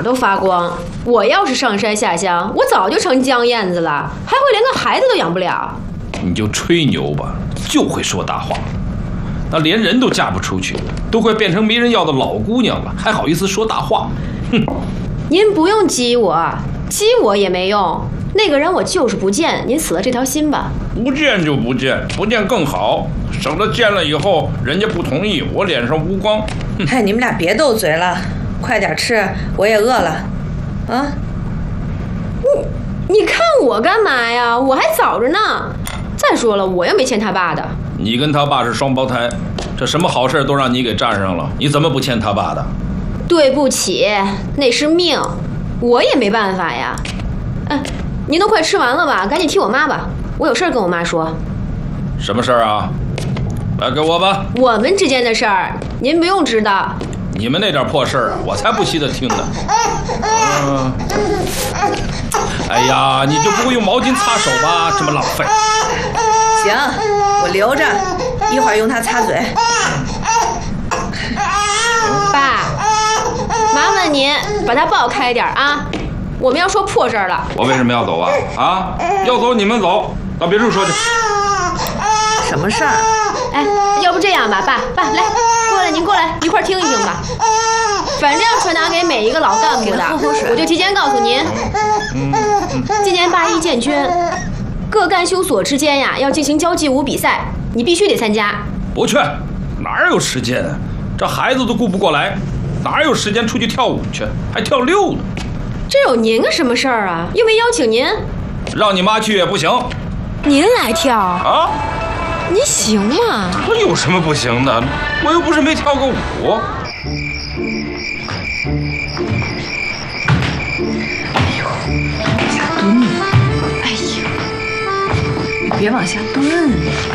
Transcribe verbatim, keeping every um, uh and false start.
儿都发光。我要是上山下乡，我早就成江燕子了，还会连个孩子都养不了。 你就吹牛吧，就会说大话。那连人都嫁不出去，都快变成没人要的老姑娘了，还好意思说大话？哼！ 您不用激我，激我也没用。那个人我就是不见，您死了这条心吧。 不见就不见，不见更好，省得见了以后人家不同意，我脸上无光。 哎，你们俩别斗嘴了，快点吃，我也饿了。啊？ 你你看我干嘛呀？我还早着呢。再说了，我又没欠他爸的。 你跟他爸是双胞胎，这什么好事都让你给占上了，你怎么不欠他爸的？ 对不起，那是命，我也没办法呀。哎，您都快吃完了吧？赶紧替我妈吧，我有事儿跟我妈说。 什么事儿啊？来给我吧。 我们之间的事儿，您不用知道。 你们那点破事儿，我才不稀得听呢。嗯、哎呀，你就不会用毛巾擦手吧？这么浪费。 行，我留着，一会儿用它擦嘴。 爸，麻烦您把它抱开点啊！我们要说破事儿了。 我为什么要走啊？啊，要走你们走，到别处说去。 什么事儿？ 哎，要不这样吧，爸爸来，过来，您过来一块儿听一听吧。反正要传达给每一个老干部的，我就提前告诉您。 嗯嗯、 今年八一建军，各干休所之间呀要进行交际舞比赛，你必须得参加。 不去，哪有时间啊？这孩子都顾不过来，哪有时间出去跳舞去？还跳六呢？ 这有您个什么事儿啊？又没邀请您。 让你妈去也不行。 您来跳啊？ 你行吗？ 我有什么不行的？我又不是没跳过舞。 哎呦，往下蹲！哎呦，你别往下蹲。